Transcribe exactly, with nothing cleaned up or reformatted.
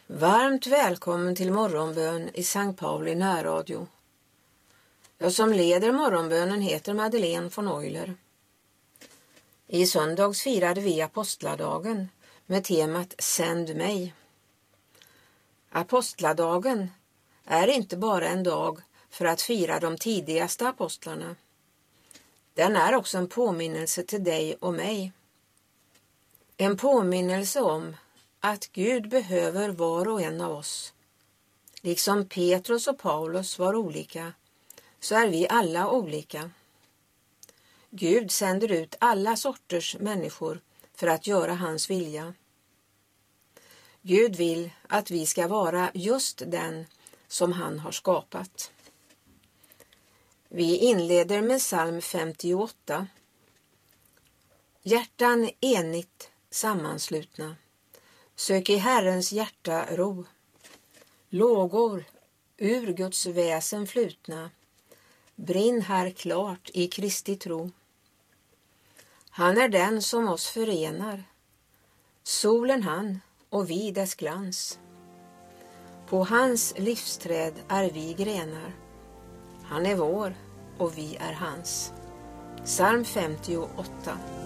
Varmt välkommen till morgonbön i Sankt Pauli närradio. Jag som leder morgonbönen heter Madeleine von Euler. I söndags firade vi apostladagen med temat Sänd mig. Apostladagen är inte bara en dag för att fira de tidigaste apostlarna. Den är också en påminnelse till dig och mig. En påminnelse om att Gud behöver var och en av oss. Liksom Petrus och Paulus var olika, så är vi alla olika. Gud sänder ut alla sorters människor för att göra hans vilja. Gud vill att vi ska vara just den som han har skapat. Vi inleder med psalm femtioåtta. Hjärtan enigt sammanslutna. Sök i Herrens hjärta ro. Lågor ur Guds väsen flutna. Brinn här klart i Kristi tro. Han är den som oss förenar. Solen han och vi dess glans. På hans livsträd är vi grenar. Han är vår och vi är hans. Psalm femtioåtta.